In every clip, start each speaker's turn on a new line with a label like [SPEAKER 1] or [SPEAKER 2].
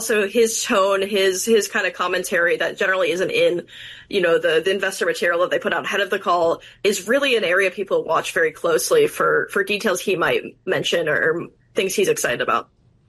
[SPEAKER 1] also his tone, his kind of commentary that generally isn't in, the investor material that they put out ahead of the call is really an area people watch very closely for details he might mention or things he's excited about.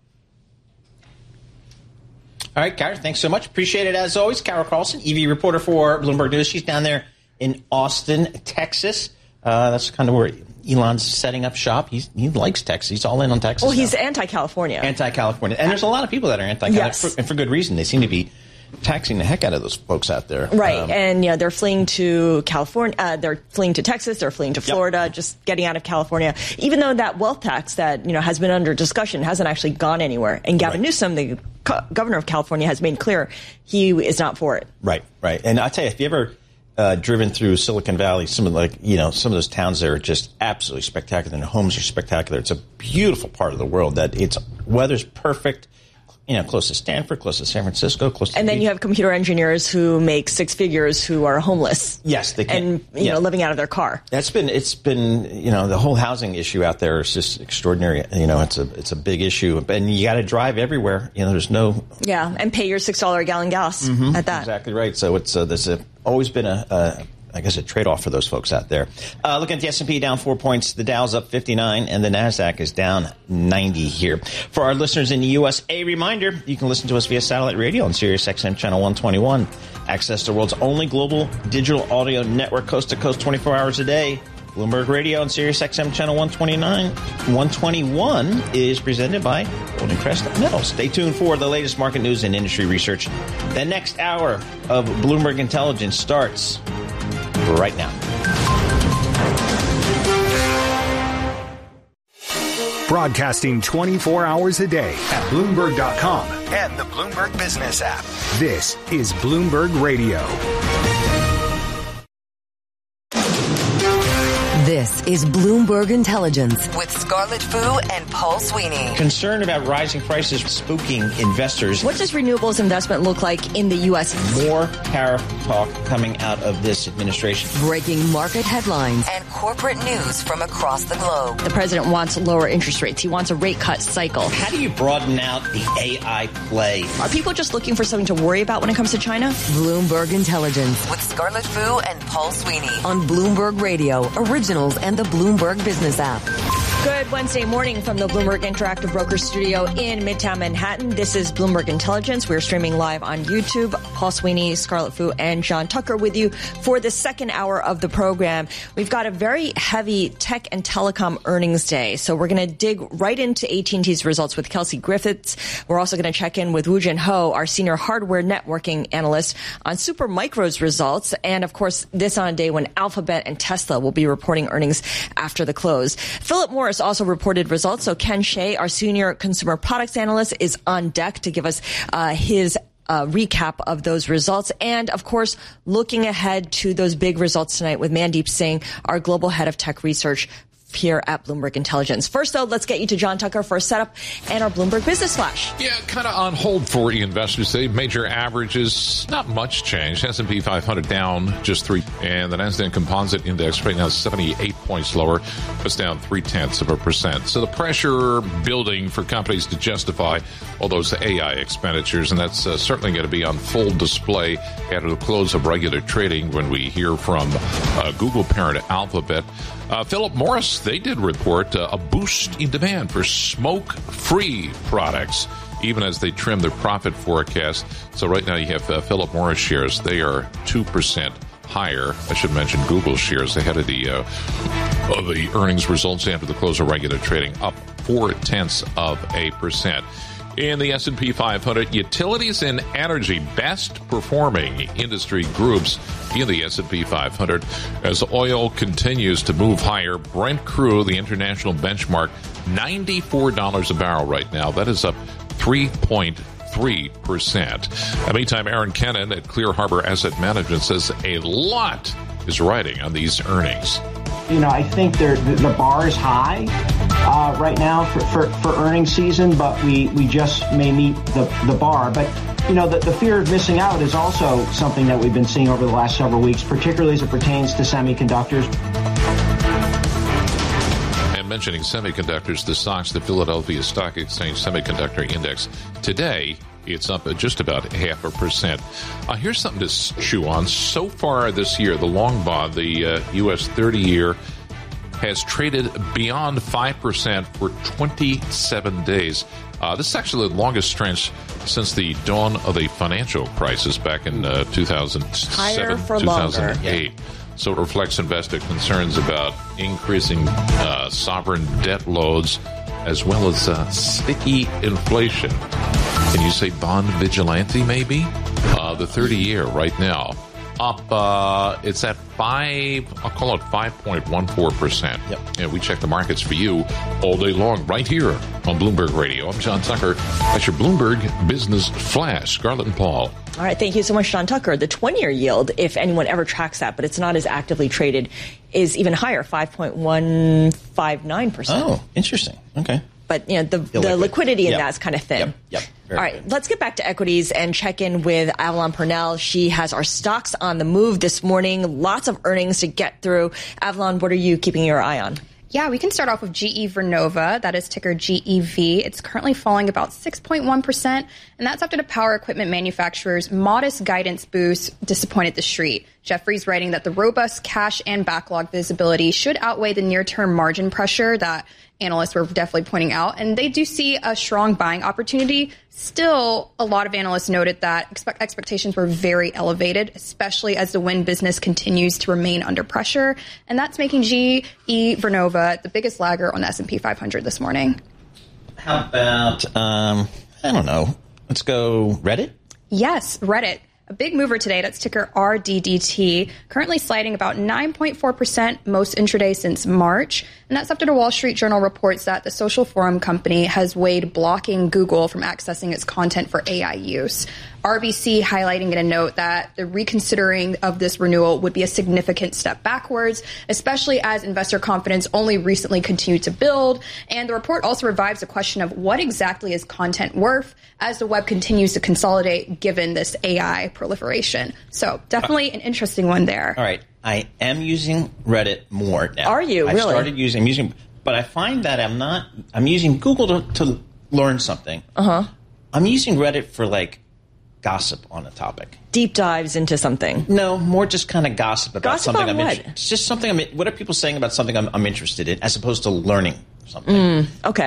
[SPEAKER 2] All right, Kara, thanks so much. Appreciate it as always. Kara Carlson, EV reporter for Bloomberg News. She's down there in Austin, Texas. That's kind of where Elon's setting up shop. He likes Texas. He's all in on Texas.
[SPEAKER 3] Well, he's anti-California.
[SPEAKER 2] Anti-California. And there's a lot of people that are anti-California,
[SPEAKER 3] yes.
[SPEAKER 2] and for good reason. They seem to be taxing the heck out of those folks out there.
[SPEAKER 3] Right. And, they're fleeing to California. They're fleeing to Texas. They're fleeing to Florida, just getting out of California. Even though that wealth tax that, has been under discussion hasn't actually gone anywhere. And Gavin Newsom, the governor of California, has made clear he is not for it.
[SPEAKER 2] Right. And I tell you, if you ever driven through Silicon Valley, some of those towns there are just absolutely spectacular, and the homes are spectacular. It's a beautiful part of the world. Weather's perfect. Close to Stanford, close to San Francisco, close to.
[SPEAKER 3] And then
[SPEAKER 2] beach.
[SPEAKER 3] you have computer engineers who make six figures who are homeless.
[SPEAKER 2] Yes, they can.
[SPEAKER 3] And living out of their car.
[SPEAKER 2] It's been the whole housing issue out there is just extraordinary. It's a big issue, and you got to drive everywhere. There's no.
[SPEAKER 3] Yeah, and pay your $6 a gallon gas at that.
[SPEAKER 2] Exactly right. So there's always been a trade-off for those folks out there. Looking at the S&P, down 4 points. The Dow's up 59, and the NASDAQ is down 90 here. For our listeners in the U.S., a reminder, you can listen to us via satellite radio on Sirius XM Channel 121. Access the world's only global digital audio network, coast to coast, 24 hours a day. Bloomberg Radio on Sirius XM Channel 121 is presented by Golden Crest Metals. Stay tuned for the latest market news and industry research. The next hour of Bloomberg Intelligence starts right now.
[SPEAKER 4] Broadcasting 24 hours a day at Bloomberg.com and the Bloomberg Business app. This is Bloomberg Radio.
[SPEAKER 5] This is Bloomberg Intelligence with Scarlett Fu and Paul Sweeney.
[SPEAKER 2] Concern about rising prices spooking investors.
[SPEAKER 3] What does renewables investment look like in the U.S.?
[SPEAKER 2] More tariff talk coming out of this administration.
[SPEAKER 5] Breaking market headlines and corporate news from across the globe.
[SPEAKER 3] The president wants lower interest rates. He wants a rate cut cycle.
[SPEAKER 2] How do you broaden out the AI play?
[SPEAKER 3] Are people just looking for something to worry about when it comes to China?
[SPEAKER 5] Bloomberg Intelligence with Scarlett Fu and Paul Sweeney on Bloomberg Radio, Originals and the Bloomberg Business app.
[SPEAKER 3] Good Wednesday morning from the Bloomberg Interactive Brokers studio in Midtown Manhattan. This is Bloomberg Intelligence. We're streaming live on YouTube. Paul Sweeney, Scarlett Fu, and John Tucker with you for the second hour of the program. We've got a very heavy tech and telecom earnings day, so we're going to dig right into AT&T's results with Kelsey Griffiths. We're also going to check in with Woo-Jin Ho, our senior hardware networking analyst, on Supermicro's results, and of course, this on a day when Alphabet and Tesla will be reporting earnings after the close. Philip Morris also reported results, so Ken Shea, our senior consumer products analyst, is on deck to give us his recap of those results. And, of course, looking ahead to those big results tonight with Mandeep Singh, our global head of tech research here at Bloomberg Intelligence. First, though, let's get you to John Tucker for a setup and our Bloomberg Business Flash.
[SPEAKER 6] Yeah, kind of on hold for investors today. Major averages, not much change. S&P 500 down just 3. And the Nasdaq Composite Index right now is 78 points lower. It's down 0.3%. So the pressure building for companies to justify all those AI expenditures, and that's certainly going to be on full display at the close of regular trading when we hear from Google parent Alphabet. Philip Morris, they did report a boost in demand for smoke-free products, even as they trim their profit forecast. So right now you have Philip Morris shares. They are 2% higher. I should mention Google shares ahead of the earnings results after the close of regular trading, up 0.4%. In the S&P 500, utilities and energy best performing industry groups in the S&P 500 as oil continues to move higher. Brent crude, the international benchmark, $94 a barrel right now. That is up 3.3%. Meantime, Aaron Kennan at Clear Harbor Asset Management says a lot is riding on these earnings.
[SPEAKER 7] I think the bar is high right now for earnings season, but we just may meet the bar. But, the fear of missing out is also something that we've been seeing over the last several weeks, particularly as it pertains to semiconductors.
[SPEAKER 6] And mentioning semiconductors, the SOX, the Philadelphia Stock Exchange Semiconductor Index, today It's up at just about 0.5%. Here's something to chew on. So far this year, the long bond, the U.S. 30-year, has traded beyond 5% for 27 days. This is actually the longest stretch since the dawn of the financial crisis back in 2007, 2008. So it reflects investor concerns about increasing sovereign debt loads as well as sticky inflation. Can you say bond vigilante, maybe? The 30-year right now up, it's at 5.14%.
[SPEAKER 2] Yep.
[SPEAKER 6] And we check the markets for you all day long right here on Bloomberg Radio. I'm John Tucker. That's your Bloomberg Business Flash. Scarlett and Paul.
[SPEAKER 3] All right. Thank you so much, John Tucker. The 20-year yield, if anyone ever tracks that, but it's not as actively traded, is even higher, 5.159%.
[SPEAKER 2] Oh, interesting. Okay.
[SPEAKER 3] But, the liquidity in that is kind of thin.
[SPEAKER 2] Yep.
[SPEAKER 3] All right, let's get back to equities and check in with Avalon Purnell. She has our stocks on the move this morning. Lots of earnings to get through. Avalon, what are you keeping your eye on?
[SPEAKER 8] Yeah, we can start off with GE Vernova. That is ticker GEV. It's currently falling about 6.1%, and that's after the power equipment manufacturer's modest guidance boost disappointed the street. Jefferies writing that the robust cash and backlog visibility should outweigh the near-term margin pressure that analysts were definitely pointing out, and they do see a strong buying opportunity. Still, a lot of analysts noted that expectations were very elevated, especially as the wind business continues to remain under pressure, and that's making GE Vernova the biggest lagger on the S&P 500 this morning.
[SPEAKER 2] How about, I don't know, let's go Reddit?
[SPEAKER 8] Yes, Reddit. A big mover today, that's ticker RDDT, currently sliding about 9.4% most intraday since March. And that's after the Wall Street Journal reports that the social forum company has weighed blocking Google from accessing its content for AI use. RBC highlighting in a note that the reconsidering of this renewal would be a significant step backwards, especially as investor confidence only recently continued to build. And the report also revives the question of what exactly is content worth as the web continues to consolidate given this AI proliferation. So definitely an interesting one there.
[SPEAKER 2] All right. I am using Reddit more now.
[SPEAKER 3] Are you?
[SPEAKER 2] I
[SPEAKER 3] really?
[SPEAKER 2] I'm using, but I find that I'm using Google to learn something.
[SPEAKER 3] Uh-huh.
[SPEAKER 2] I'm using Reddit for gossip on a topic.
[SPEAKER 3] Deep dives into something.
[SPEAKER 2] No, more just kind of gossip about
[SPEAKER 3] gossip
[SPEAKER 2] something
[SPEAKER 3] on
[SPEAKER 2] I'm
[SPEAKER 3] what?
[SPEAKER 2] interested in. It's just something what are people saying about something I'm interested in as opposed to learning something.
[SPEAKER 3] Okay.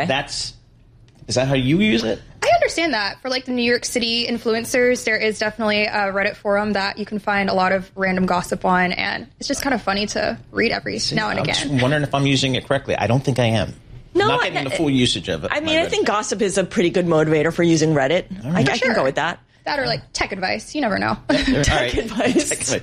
[SPEAKER 2] Is that how you use it?
[SPEAKER 8] I understand that. For the New York City influencers, there is definitely a Reddit forum that you can find a lot of random gossip on, and it's just kind of funny to read every now and again.
[SPEAKER 2] I'm just wondering if I'm using it correctly. I don't think I am.
[SPEAKER 3] No,
[SPEAKER 2] I'm not getting the full usage of it.
[SPEAKER 3] I think gossip is a pretty good motivator for using Reddit. Right. I can go with that.
[SPEAKER 8] That or tech advice. You never know.
[SPEAKER 3] Tech advice.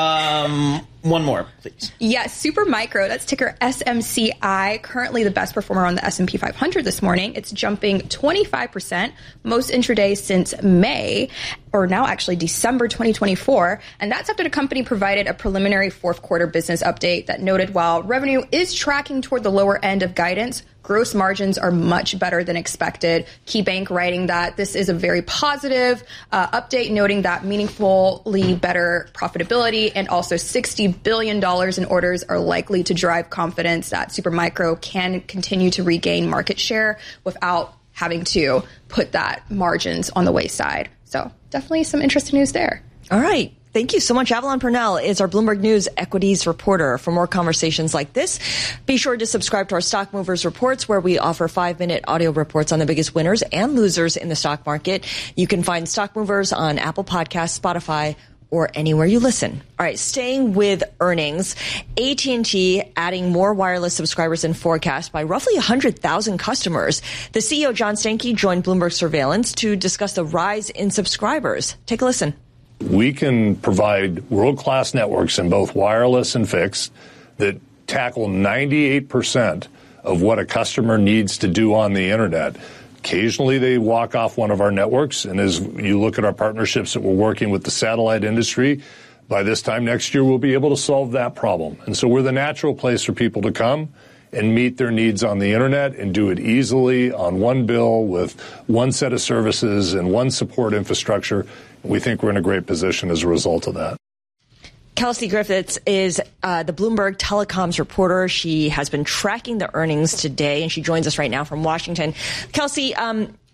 [SPEAKER 2] One more, please.
[SPEAKER 8] Yes, Supermicro. That's ticker SMCI. Currently the best performer on the S&P 500 this morning. It's jumping 25%, most intraday since May, or now actually December 2024. And that's after the company provided a preliminary fourth quarter business update that noted while revenue is tracking toward the lower end of guidance, gross margins are much better than expected. KeyBank writing that this is a very positive update, noting that meaningfully better profitability and also $60 billion in orders are likely to drive confidence that Supermicro can continue to regain market share without having to put that margins on the wayside. So definitely some interesting news there.
[SPEAKER 3] All right. Thank you so much. Avalon Purnell is our Bloomberg News equities reporter. For more conversations like this, be sure to subscribe to our Stock Movers Reports, where we offer 5-minute audio reports on the biggest winners and losers in the stock market. You can find Stock Movers on Apple Podcasts, Spotify, or anywhere you listen. All right, staying with earnings, AT&T adding more wireless subscribers than forecast by roughly 100,000 customers. The CEO, John Stankey, joined Bloomberg Surveillance to discuss the rise in subscribers. Take a listen.
[SPEAKER 9] We can provide world-class networks in both wireless and fixed that tackle 98% of what a customer needs to do on the internet. Occasionally, they walk off one of our networks, and as you look at our partnerships that we're working with the satellite industry, by this time next year, we'll be able to solve that problem. And so we're the natural place for people to come and meet their needs on the internet and do it easily on one bill with one set of services and one support infrastructure. We think we're in a great position as a result of that.
[SPEAKER 3] Kelsey Griffiths is the Bloomberg Telecoms reporter. She has been tracking the earnings today, and she joins us right now from Washington. Kelsey,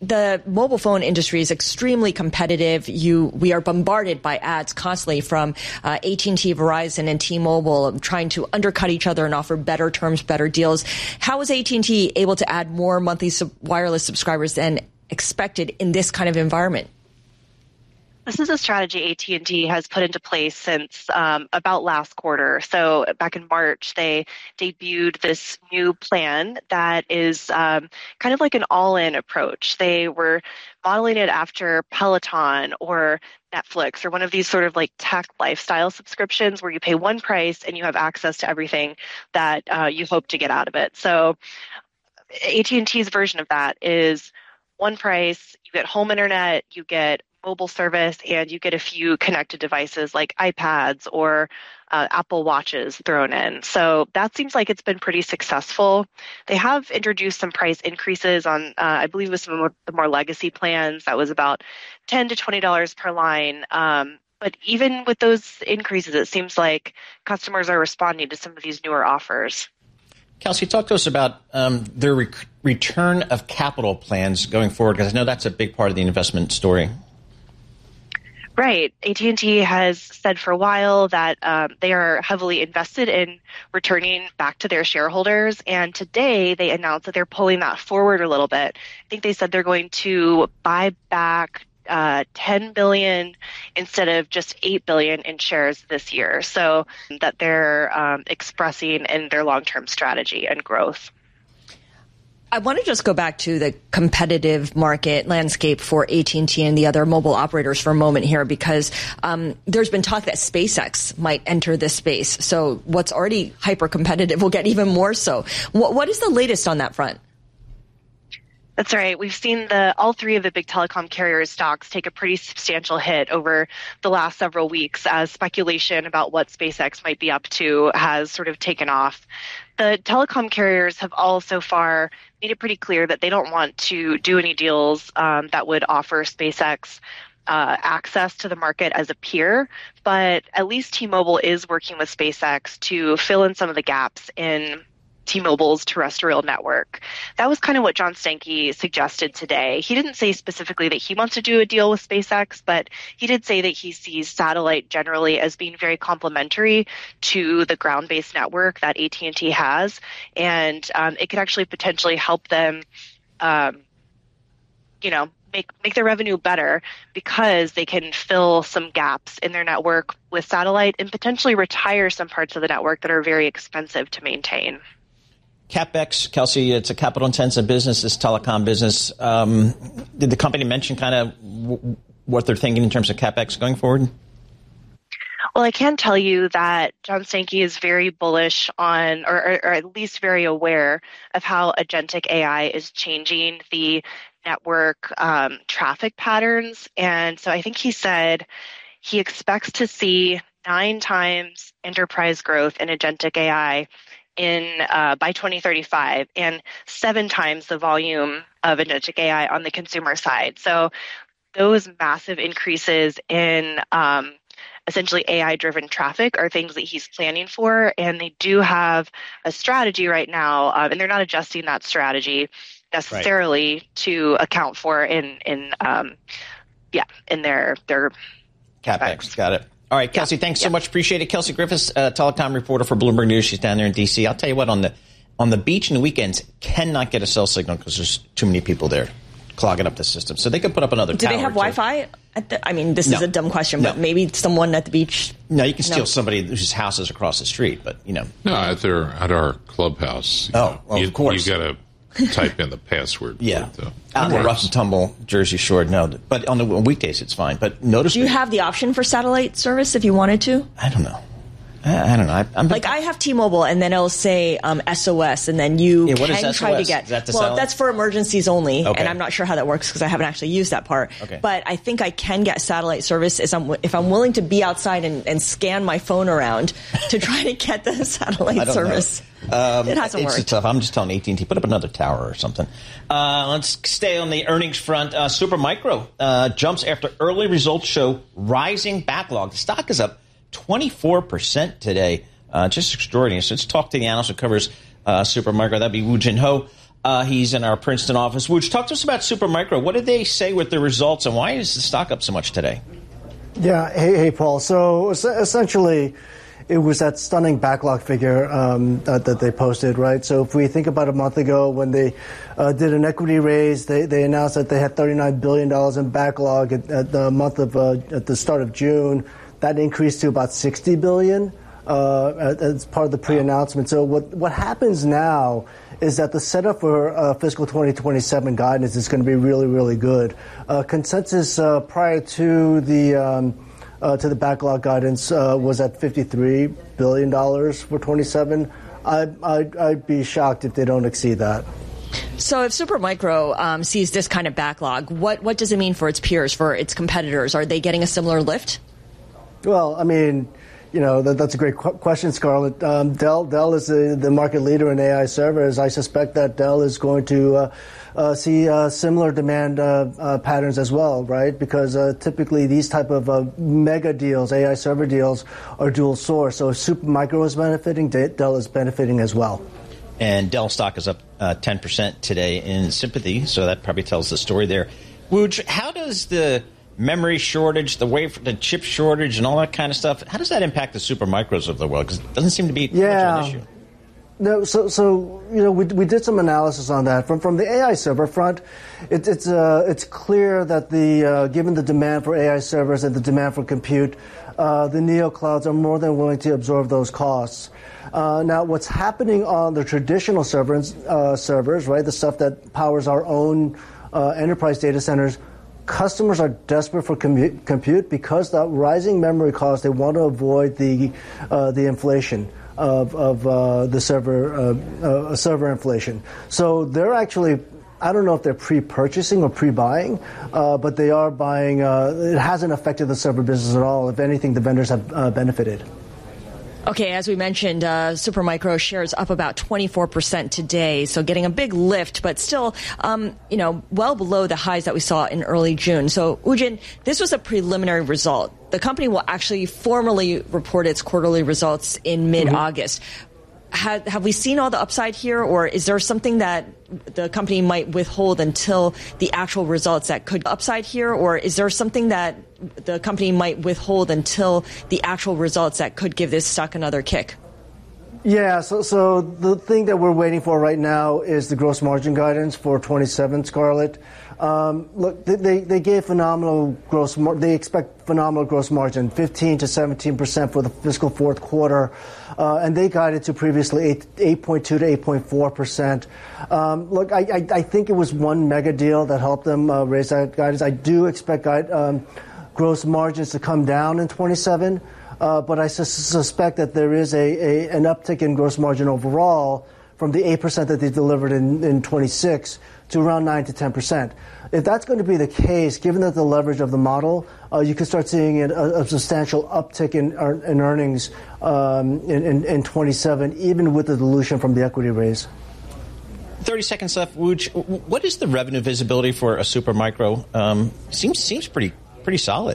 [SPEAKER 3] the mobile phone industry is extremely competitive. We are bombarded by ads constantly from AT&T, Verizon, and T-Mobile trying to undercut each other and offer better terms, better deals. How is AT&T able to add more monthly wireless subscribers than expected in this kind of environment?
[SPEAKER 10] This is a strategy AT&T has put into place since about last quarter. So back in March, they debuted this new plan that is kind of like an all-in approach. They were modeling it after Peloton or Netflix or one of these sort of like tech lifestyle subscriptions where you pay one price and you have access to everything that you hope to get out of it. So AT&T's version of that is one price, you get home internet, you get mobile service, and you get a few connected devices like iPads or Apple Watches thrown in. So that seems like it's been pretty successful. They have introduced some price increases on, I believe, with some of the more legacy plans. That was about $10 to $20 per line. But even with those increases, it seems like customers are responding to some of these newer offers.
[SPEAKER 2] Kelsey, talk to us about their return of capital plans going forward, because I know that's a big part of the investment story.
[SPEAKER 10] Right. AT&T has said for a while that they are heavily invested in returning back to their shareholders. And today they announced that they're pulling that forward a little bit. I think they said they're going to buy back $10 billion instead of just $8 billion in shares this year. So that they're expressing in their long-term strategy and growth.
[SPEAKER 3] I want to just go back to the competitive market landscape for AT&T and the other mobile operators for a moment here, because there's been talk that SpaceX might enter this space. So what's already hyper competitive will get even more so. What is the latest on that front?
[SPEAKER 10] That's right. We've seen all three of the big telecom carriers stocks take a pretty substantial hit over the last several weeks as speculation about what SpaceX might be up to has sort of taken off. The telecom carriers have all so far made it pretty clear that they don't want to do any deals that would offer SpaceX access to the market as a peer, but at least T-Mobile is working with SpaceX to fill in some of the gaps in T-Mobile's terrestrial network. That was kind of what John Stankey suggested today. He didn't say specifically that he wants to do a deal with SpaceX, but he did say that he sees satellite generally as being very complementary to the ground-based network that AT&T has, and it could actually potentially help them, make their revenue better because they can fill some gaps in their network with satellite and potentially retire some parts of the network that are very expensive to maintain.
[SPEAKER 2] CapEx, Kelsey, it's a capital-intensive business, this telecom business. Did the company mention kind of what they're thinking in terms of CapEx going forward?
[SPEAKER 10] Well, I can tell you that John Stankey is very bullish on, or at least very aware of how agentic AI is changing the network traffic patterns. And so I think he said he expects to see 9 times enterprise growth in agentic AI by 2035 and 7 times the volume of agentic AI on the consumer side. So those massive increases in essentially AI-driven traffic are things that he's planning for, and they do have a strategy right now, and they're not adjusting that strategy necessarily to account for in their
[SPEAKER 2] CapEx. Got it. All right, Kelsey, thanks so much. Appreciate it. Kelsey Griffiths, telecom reporter for Bloomberg News. She's down there in D.C. I'll tell you what, on the beach and the weekends, cannot get a cell signal because there's too many people there clogging up the system. So they could put up another tower.
[SPEAKER 3] Do they have Wi-Fi? This is a dumb question, but maybe someone at the beach.
[SPEAKER 2] No, you can steal somebody whose house is across the street, but
[SPEAKER 6] No, at our clubhouse.
[SPEAKER 2] Of course.
[SPEAKER 6] You got to type in the password.
[SPEAKER 2] Yeah. Out in the rough and tumble Jersey Shore, no. But on the weekdays, it's fine. But notice.
[SPEAKER 3] Do you have the option for satellite service if you wanted to?
[SPEAKER 2] I don't know. I don't know.
[SPEAKER 3] I have T-Mobile, and then it'll say SOS, and then you can try to get. That's for emergencies only, and I'm not sure how that works because I haven't actually used that part.
[SPEAKER 2] Okay.
[SPEAKER 3] But I think I can get satellite service if I'm willing to be outside and scan my phone around to try to get the satellite service. It hasn't worked.
[SPEAKER 2] It's tough. I'm just telling AT&T, put up another tower or something. Let's stay on the earnings front. Supermicro jumps after early results show rising backlog. The stock is up 24% today. Just extraordinary. So let's talk to the analyst who covers Supermicro. That'd be Woo Jin Ho. He's in our Princeton office. Woj, talk to us about Supermicro. What did they say with the results, and why is the stock up so much today?
[SPEAKER 11] Yeah. Hey, Paul. So essentially, it was that stunning backlog figure that they posted, right? So if we think about a month ago when they did an equity raise, they announced that they had $39 billion in backlog at the start of June. That increased to about $60 billion as part of the pre-announcement. So what happens now is that the setup for fiscal 2027 guidance is going to be really, really good. Consensus prior to the backlog guidance was at $53 billion for 27. I'd be shocked if they don't exceed that.
[SPEAKER 3] So if Supermicro sees this kind of backlog, what does it mean for its peers, for its competitors? Are they getting a similar lift?
[SPEAKER 11] Well, I mean, that's a great question, Scarlett. Dell is the market leader in AI servers. I suspect that Dell is going to see similar demand patterns as well, right? Because typically these type of mega deals, AI server deals, are dual source. So if Supermicro is benefiting, Dell is benefiting as well.
[SPEAKER 2] And Dell stock is up 10% today in sympathy, so that probably tells the story there. Woj, how does the memory shortage, the chip shortage, and all that kind of stuff, how does that impact the Supermicros of the world? Because it doesn't seem to be much of an issue.
[SPEAKER 11] No, so we did some analysis on that. From the AI server front, it's clear that given the demand for AI servers and the demand for compute, the neoclouds are more than willing to absorb those costs. Now, what's happening on the traditional servers, right, the stuff that powers our own enterprise data centers, customers are desperate for compute because the rising memory costs. They want to avoid the inflation of the server inflation. So they're actually, I don't know if they're pre-purchasing or pre-buying, but they are buying. It hasn't affected the server business at all. If anything, the vendors have benefited.
[SPEAKER 3] Okay, as we mentioned, Supermicro shares up about 24% today, so getting a big lift, but still, well below the highs that we saw in early June. So, Woojin, this was a preliminary result. The company will actually formally report its quarterly results in mid-August. Have we seen all the upside here, or is there something that the company might withhold until the actual results that could upside here, or is there something that the company might withhold until the actual results that could give this stock another kick?
[SPEAKER 11] Yeah, so the thing that we're waiting for right now is the gross margin guidance for 27, Scarlett. Look, they gave phenomenal they expect phenomenal gross margin, 15 to 17% for the fiscal fourth quarter, and they guided to previously 8.2 to 8.4%. Look, I think it was one mega deal that helped them raise that guidance. I do expect gross margins to come down in 27. But I suspect that there is an uptick in gross margin overall from the 8% that they delivered in 26 to around 9 to 10%. If that's going to be the case, given that the leverage of the model, you could start seeing a substantial uptick in earnings in 27, even with the dilution from the equity raise.
[SPEAKER 2] 30 seconds left. Woj, what is the revenue visibility for a Supermicro? Seems pretty solid.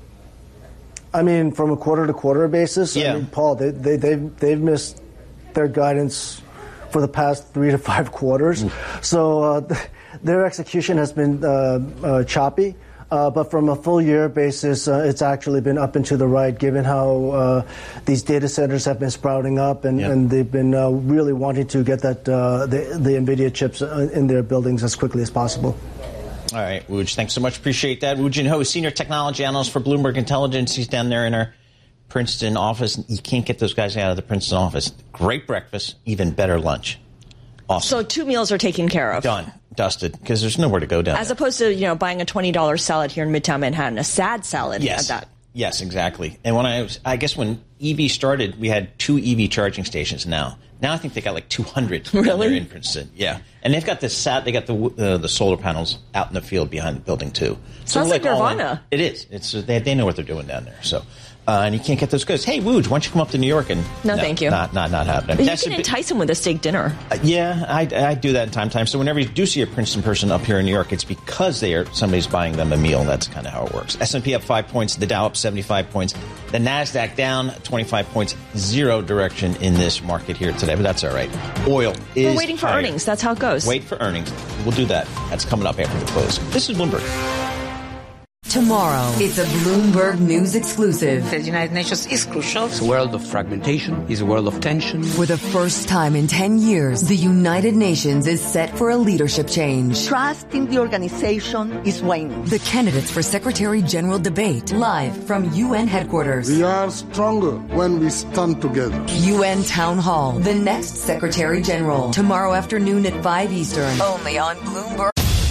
[SPEAKER 11] I mean, from a quarter-to-quarter basis,
[SPEAKER 2] yeah.
[SPEAKER 11] I mean, Paul, they've missed their guidance for the past 3 to 5 quarters. So their execution has been choppy. But from a full-year basis, it's actually been up and to the right, given how these data centers have been sprouting up, and they've been really wanting to get the NVIDIA chips in their buildings as quickly as possible.
[SPEAKER 2] All right, Woj, thanks so much. Appreciate that. Woojin Ho, Senior Technology Analyst for Bloomberg Intelligence. He's down there in our Princeton office. You can't get those guys out of the Princeton office. Great breakfast, even better lunch. Awesome.
[SPEAKER 3] So 2 meals are taken care of.
[SPEAKER 2] Done. Dusted, because there's nowhere to go down
[SPEAKER 3] As
[SPEAKER 2] there.
[SPEAKER 3] opposed to, buying a $20 salad here in Midtown Manhattan, a sad salad at that.
[SPEAKER 2] Yes, exactly. And I guess when EV started, we had 2 EV charging stations now. Now I think they got like 200
[SPEAKER 3] really?
[SPEAKER 2] in Princeton. Yeah. And they've got the solar panels out in the field behind the building too.
[SPEAKER 3] Sounds like Nirvana.
[SPEAKER 2] It is. They know what they're doing down there. So, and you can't get those goods. Hey, Woj, why don't you come up to New York and
[SPEAKER 3] no, thank you.
[SPEAKER 2] Not happening.
[SPEAKER 3] But you can entice them with a steak dinner.
[SPEAKER 2] Yeah, I do that in time to time. So whenever you do see a Princeton person up here in New York, it's because somebody's buying them a meal. That's kind of how it works. S&P up 5 points, the Dow up 75 points, the Nasdaq down 20. 25 points, zero direction in this market here today, but that's all right. Oil is
[SPEAKER 3] We're waiting for
[SPEAKER 2] higher.
[SPEAKER 3] earnings. That's how it goes.
[SPEAKER 2] Wait for earnings. We'll do that. That's coming up after the close. This is Bloomberg.
[SPEAKER 5] Tomorrow, it's a Bloomberg News exclusive.
[SPEAKER 12] The United Nations is crucial. It's a world of fragmentation. It's a world of tension.
[SPEAKER 5] For the first time in 10 years, the United Nations is set for a leadership change.
[SPEAKER 13] Trust in the organization is waning.
[SPEAKER 5] The candidates for Secretary General debate live from UN headquarters.
[SPEAKER 14] We are stronger when we stand together.
[SPEAKER 5] UN Town Hall, the next Secretary General. Tomorrow afternoon at 5 Eastern.
[SPEAKER 13] Only on Bloomberg